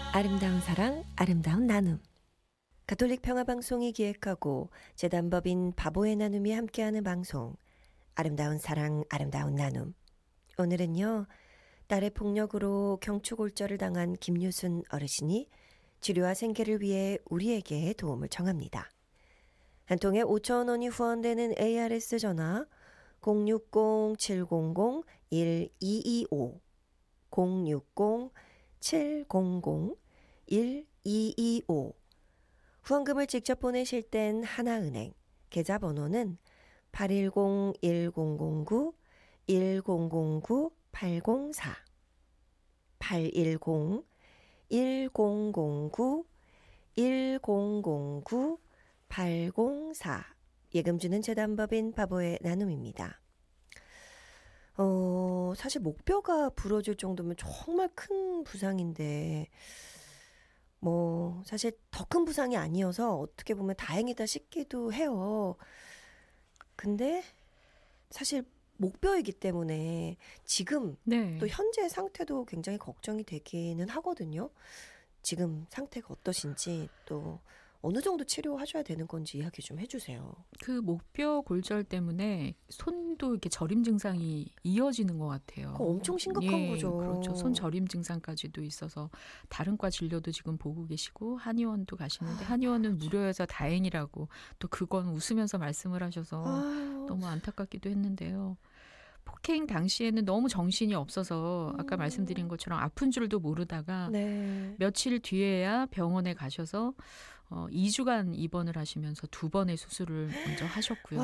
아름다운 사랑, 아름다운 나눔. 가톨릭 평화방송이 기획하고 재단법인 바보의 나눔이 함께하는 방송 아름다운 사랑, 아름다운 나눔. 오늘은요, 딸의 폭력으로 경추골절을 당한 김유순 어르신이 치료와 생계를 위해 우리에게 도움을 청합니다. 한 통에 5,000원이 후원되는 ARS 전화 060-700-1225 060-700-1225 후원금을 직접 보내실 땐 하나은행 계좌번호는 810-1009-1009-804 810-1009-1009-804 예금 주는 재단법인 바보의 나눔입니다. 사실 목뼈가 부러질 정도면 정말 큰 부상인데 사실 더 큰 부상이 아니어서 어떻게 보면 다행이다 싶기도 해요. 근데 사실 목뼈이기 때문에 지금 또 현재 상태도 굉장히 걱정이 되기는 하거든요. 지금 상태가 어떠신지 또 어느 정도 치료하셔야 되는 건지 이야기 좀 해주세요. 그 목뼈 골절 때문에 손도 이렇게 저림 증상이 이어지는 것 같아요. 그거 엄청 심각한 거죠. 그렇죠. 손 저림 증상까지도 있어서 다른 과 진료도 지금 보고 계시고 한의원도 가시는데 한의원은 무료여서 다행이라고 또 그건 웃으면서 말씀을 하셔서 너무 안타깝기도 했는데요. 폭행 당시에는 너무 정신이 없어서 아까 말씀드린 것처럼 아픈 줄도 모르다가 며칠 뒤에야 병원에 가셔서 2주간 입원을 하시면서 2번의 수술을 먼저 하셨고요.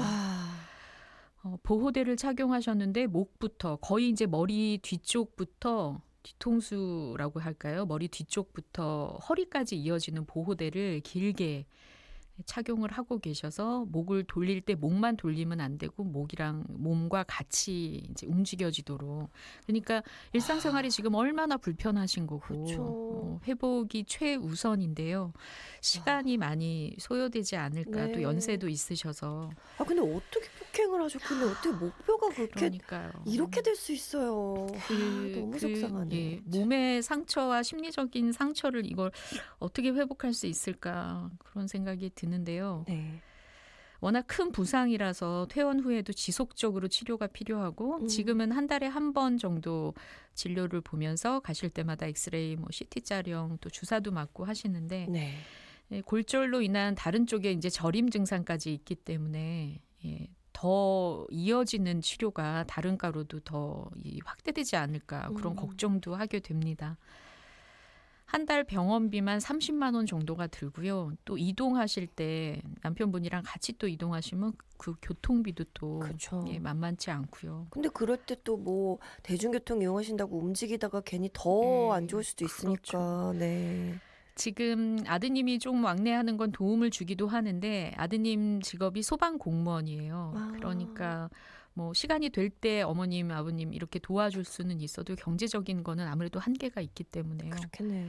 보호대를 착용하셨는데 목부터 거의 이제 머리 뒤쪽부터 뒤통수라고 할까요? 머리 뒤쪽부터 허리까지 이어지는 보호대를 길게 착용을 하고 계셔서 목을 돌릴 때 목만 돌리면 안 되고 목이랑 몸과 같이 이제 움직여지도록. 그러니까 일상생활이 지금 얼마나 불편하신 거고 그렇죠. 회복이 최우선인데요. 시간이 많이 소요되지 않을까. 또 연세도 있으셔서. 근데 어떻게 폭행을 하셨길래 어떻게 목뼈가 그렇게 그러니까요. 이렇게 될 수 있어요. 너무 속상하네요. 몸의 상처와 심리적인 상처를 이걸 어떻게 회복할 수 있을까 그런 생각이 드는데요. 워낙 큰 부상이라서 퇴원 후에도 지속적으로 치료가 필요하고 지금은 한 달에 한 번 정도 진료를 보면서 가실 때마다 엑스레이, CT 촬영, 또 주사도 맞고 하시는데 골절로 인한 다른 쪽에 이제 저림 증상까지 있기 때문에 더 이어지는 치료가 다른 과로도 더 확대되지 않을까 그런 걱정도 하게 됩니다. 한 달 병원비만 30만 원 정도가 들고요. 또 이동하실 때 남편분이랑 같이 또 이동하시면 그 교통비도 또 만만치 않고요. 근데 그럴 때 또 대중교통 이용하신다고 움직이다가 괜히 더 안 좋을 수도 있으니까. 그렇죠. 지금 아드님이 좀 왕래하는 건 도움을 주기도 하는데 아드님 직업이 소방 공무원이에요. 그러니까 시간이 될 때 어머님, 아버님 이렇게 도와줄 수는 있어도 경제적인 거는 아무래도 한계가 있기 때문에요. 그렇겠네요.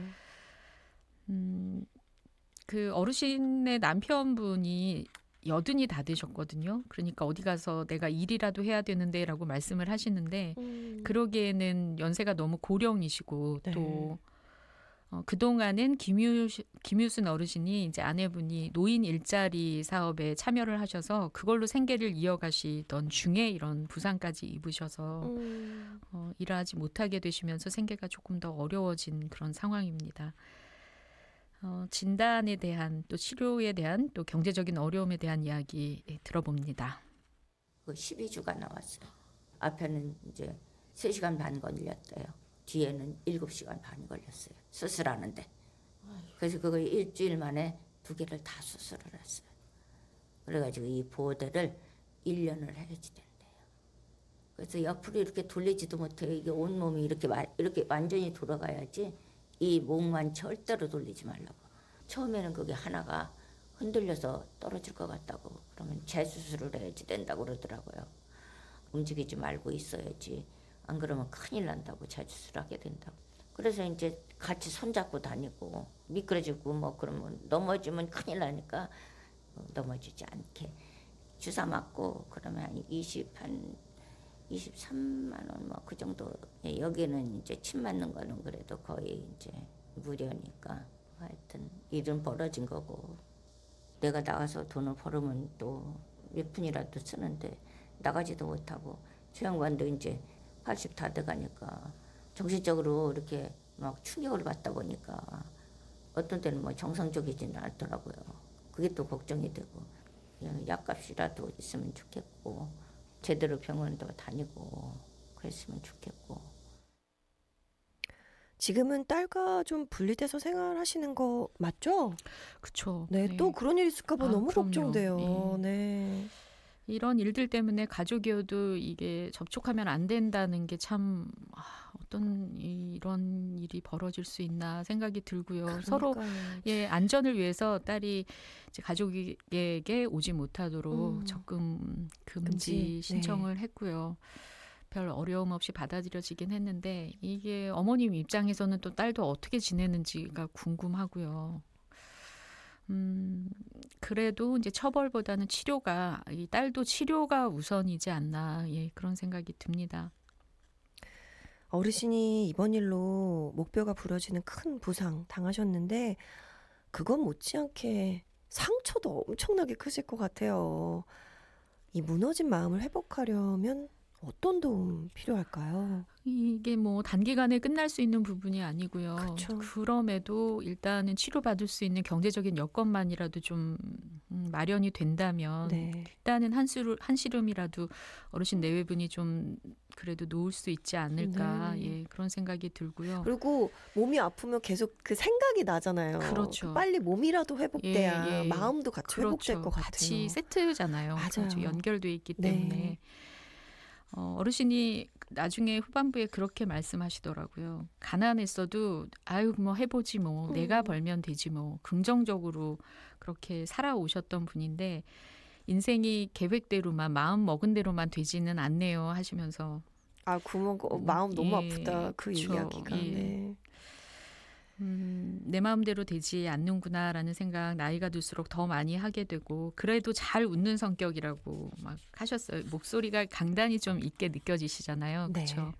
그 어르신의 남편분이 80이 다 되셨거든요. 그러니까 어디 가서 내가 일이라도 해야 되는데 라고 말씀을 하시는데 그러기에는 연세가 너무 고령이시고 또 그동안은 김유순 어르신이 이제 아내분이 노인 일자리 사업에 참여를 하셔서 그걸로 생계를 이어가시던 중에 이런 부상까지 입으셔서 일하지 못하게 되시면서 생계가 조금 더 어려워진 그런 상황입니다. 진단에 대한 또 치료에 대한 또 경제적인 어려움에 대한 이야기 들어봅니다. 12주가 나왔어요. 앞에는 이제 3시간 반 걸렸대요. 뒤에는 7시간 반이 걸렸어요. 수술하는데. 그래서 그거 일주일 만에 2개를 다 수술을 했어요. 그래가지고 이 보호대를 1년을 해야지 된대요. 그래서 옆으로 이렇게 돌리지도 못해요. 이게 온몸이 이렇게 완전히 돌아가야지 이 목만 절대로 돌리지 말라고. 처음에는 그게 하나가 흔들려서 떨어질 것 같다고. 그러면 재수술을 해야지 된다고 그러더라고요. 움직이지 말고 있어야지. 안 그러면 큰일 난다고 재수술하게 된다고. 그래서 이제 같이 손잡고 다니고 미끄러지고 그러면 넘어지면 큰일 나니까 넘어지지 않게 주사 맞고 그러면 한 23만 원 그 정도. 여기는 이제 침 맞는 거는 그래도 거의 이제 무료니까 하여튼 일은 벌어진 거고 내가 나가서 돈을 벌으면 또 몇 푼이라도 쓰는데 나가지도 못하고 저 양반도 이제 80 다 돼가니까 정신적으로 이렇게 막 충격을 받다 보니까 어떤 때는 뭐 정상적이지는 않더라고요. 그게 또 걱정이 되고 약값이라도 있으면 좋겠고 제대로 병원도 다니고 그랬으면 좋겠고. 지금은 딸과 좀 분리돼서 생활하시는 거 맞죠? 그쵸. 네, 또 그런 일이 있을까 봐 너무 그럼요. 걱정돼요. 예. 네. 이런 일들 때문에 가족이어도 이게 접촉하면 안 된다는 게 참 어떤 이런 일이 벌어질 수 있나 생각이 들고요. 서로 그러니까요. 안전을 위해서 딸이 이제 가족에게 오지 못하도록 적금 금지 금지, 신청을 했고요. 별 어려움 없이 받아들여지긴 했는데 이게 어머님 입장에서는 또 딸도 어떻게 지내는지가 궁금하고요. 그래도 이제 처벌보다는 치료가 이 딸도 치료가 우선이지 않나 그런 생각이 듭니다. 어르신이 이번 일로 목뼈가 부러지는 큰 부상 당하셨는데 그건 못지않게 상처도 엄청나게 크실 것 같아요. 이 무너진 마음을 회복하려면 어떤 도움 필요할까요? 이게 뭐 단기간에 끝날 수 있는 부분이 아니고요. 그쵸. 그럼에도 일단은 치료받을 수 있는 경제적인 여건만이라도 좀 마련이 된다면 네. 일단은 한시름이라도 어르신 내외분이 좀 그래도 놓을 수 있지 않을까 네. 그런 생각이 들고요. 그리고 몸이 아프면 계속 그 생각이 나잖아요. 그렇죠. 빨리 몸이라도 회복돼야 예. 마음도 같이 회복될 것 같아요. 같이 세트잖아요. 맞아요. 그렇죠. 연결돼 있기 네. 때문에. 어르신이 나중에 후반부에 그렇게 말씀하시더라고요. 가난했어도 아유 뭐 해보지 뭐 내가 벌면 되지 뭐 긍정적으로 그렇게 살아오셨던 분인데 인생이 계획대로만 마음 먹은 대로만 되지는 않네요 하시면서 아, 마음 너무 아프다. 그 그쵸. 이야기가. 네. 내 마음대로 되지 않는구나라는 생각 나이가 들수록 더 많이 하게 되고 그래도 잘 웃는 성격이라고 막 하셨어요. 목소리가 강단이 좀 있게 느껴지시잖아요. 네. 그렇죠.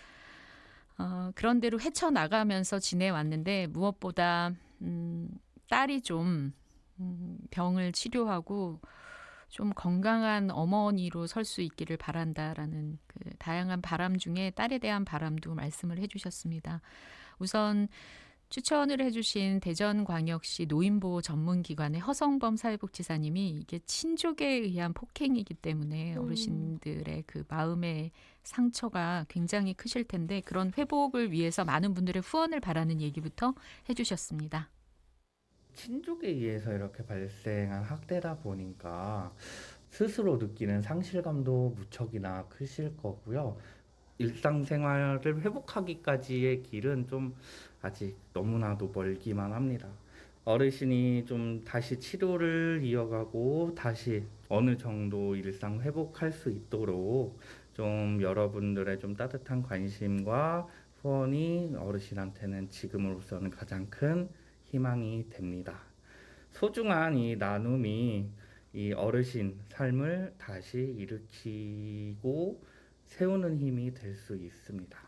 그런 대로 헤쳐나가면서 지내왔는데 무엇보다 딸이 좀 병을 치료하고 좀 건강한 어머니로 설 수 있기를 바란다라는 그 다양한 바람 중에 딸에 대한 바람도 말씀을 해주셨습니다. 우선 추천을 해주신 대전광역시 노인보호 전문기관의 허성범 사회복지사님이 이게 친족에 의한 폭행이기 때문에 어르신들의 그 마음의 상처가 굉장히 크실 텐데 그런 회복을 위해서 많은 분들의 후원을 바라는 얘기부터 해주셨습니다. 친족에 의해서 이렇게 발생한 학대다 보니까 스스로 느끼는 상실감도 무척이나 크실 거고요. 일상생활을 회복하기까지의 길은 좀 아직 너무나도 멀기만 합니다. 어르신이 좀 다시 치료를 이어가고 다시 어느 정도 일상 회복할 수 있도록 좀 여러분들의 좀 따뜻한 관심과 후원이 어르신한테는 지금으로서는 가장 큰 희망이 됩니다. 소중한 이 나눔이 이 어르신 삶을 다시 일으키고 세우는 힘이 될 수 있습니다.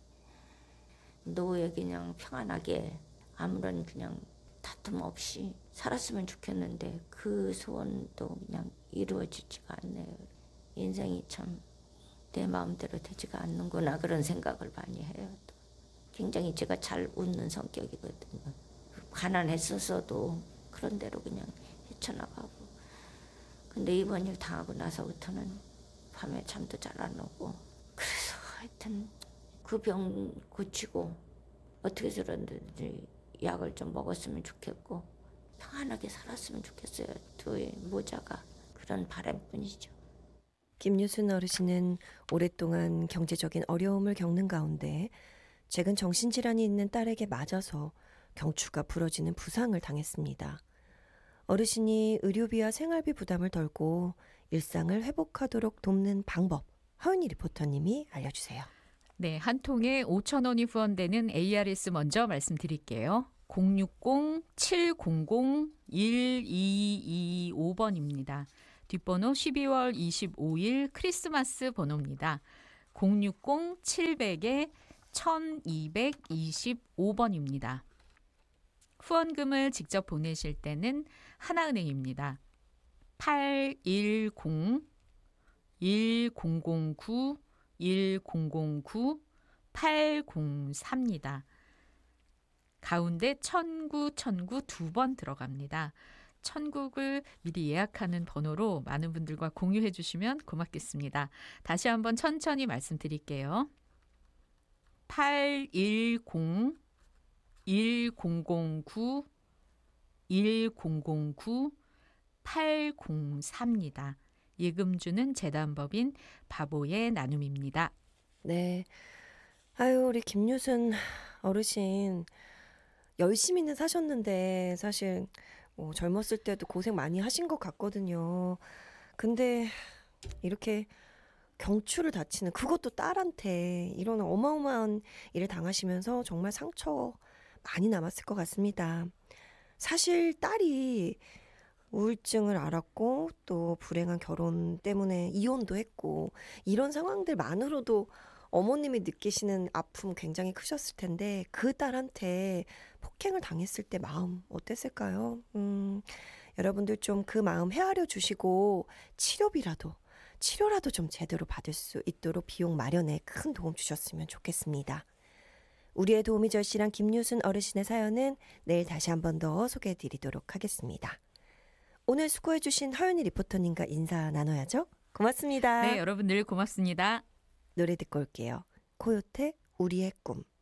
노후에 그냥 평안하게 아무런 그냥 다툼 없이 살았으면 좋겠는데 그 소원도 그냥 이루어지지가 않네요. 인생이 참 내 마음대로 되지가 않는구나 그런 생각을 많이 해요. 굉장히 제가 잘 웃는 성격이거든요. 가난했었어도 그런 대로 그냥 헤쳐나가고. 근데 이번 일 당하고 나서부터는 밤에 잠도 잘 안 오고. 그래서 하여튼 그 병 고치고 어떻게 저런지 약을 좀 먹었으면 좋겠고 평안하게 살았으면 좋겠어요. 두의 모자가 그런 바람뿐이죠. 김유순 어르신은 오랫동안 경제적인 어려움을 겪는 가운데 최근 정신질환이 있는 딸에게 맞아서 경추가 부러지는 부상을 당했습니다. 어르신이 의료비와 생활비 부담을 덜고 일상을 회복하도록 돕는 방법, 하은이 리포터님이 알려주세요. 네, 한 통에 5,000원이 후원되는 ARS 먼저 말씀드릴게요. 060-700-1225번입니다. 뒷번호 12월 25일 크리스마스 번호입니다. 060-700-1225번입니다. 후원금을 직접 보내실 때는 하나은행입니다. 810-1009-1009-803입니다. 가운데 천구 두 번 들어갑니다. 천국을 미리 예약하는 번호로 많은 분들과 공유해 주시면 고맙겠습니다. 다시 한번 천천히 말씀드릴게요. 810-1009-1009-803입니다. 예금주는 재단법인 바보의 나눔입니다. 네. 아유, 우리 김유순 어르신 열심히는 사셨는데 사실 젊었을 때도 고생 많이 하신 것 같거든요. 근데 이렇게 경추를 다치는, 그것도 딸한테, 이런 어마어마한 일을 당하시면서 정말 상처 많이 남았을 것 같습니다. 사실 딸이 우울증을 앓았고 또 불행한 결혼 때문에 이혼도 했고, 이런 상황들만으로도 어머님이 느끼시는 아픔 굉장히 크셨을 텐데, 그 딸한테 폭행을 당했을 때 마음 어땠을까요? 여러분들 좀 그 마음 헤아려 주시고 치료라도 좀 제대로 받을 수 있도록 비용 마련에 큰 도움 주셨으면 좋겠습니다. 우리의 도움이 절실한 김유순 어르신의 사연은 내일 다시 한 번 더 소개해 드리도록 하겠습니다. 오늘 수고해 주신 허연희 리포터님과 인사 나눠야죠. 고맙습니다. 네, 여러분 늘 고맙습니다. 노래 듣고 올게요. 코요태 우리의 꿈.